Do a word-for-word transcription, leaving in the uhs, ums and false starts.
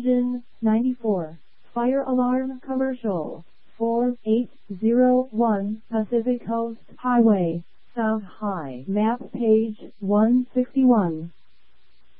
Engine ninety-four. Fire alarm commercial. four eight zero one Pacific Coast Highway, South High. Map page one sixty-one.